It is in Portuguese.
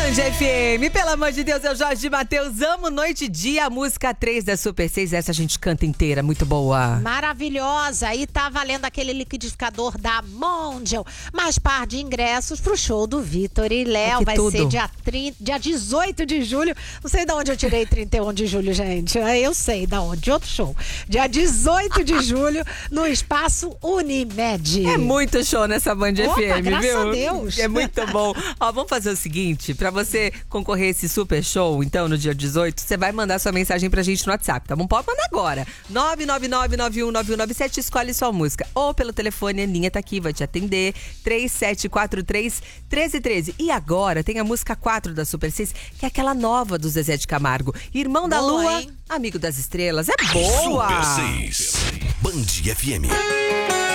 Band FM, pelo amor de Deus, eu Jorge Mateus, amo Noite e Dia, a música 3 da Super 6, essa a gente canta inteira, muito boa. Maravilhosa, e tá valendo aquele liquidificador da Mondial, mais par de ingressos pro show do Vitor e Léo, vai ser dia 18 de julho, não sei de onde eu tirei 31 de julho, gente, eu sei de onde, de outro show, dia 18 de julho, no Espaço Unimed. É muito show nessa Band FM, graças viu? a Deus. É muito bom. Ó, vamos fazer o seguinte, pra você concorrer a esse super show, então, no dia 18, você vai mandar sua mensagem pra gente no WhatsApp, tá bom? Pode mandar agora. 999-919197, escolhe sua música. Ou pelo telefone, a Aninha tá aqui, vai te atender. 3743-1313. E agora tem a música 4 da Super 6, que é aquela nova do Zezé de Camargo. Irmão da Boa, Lua, hein? Amigo das Estrelas. É boa! Super 6, Band FM.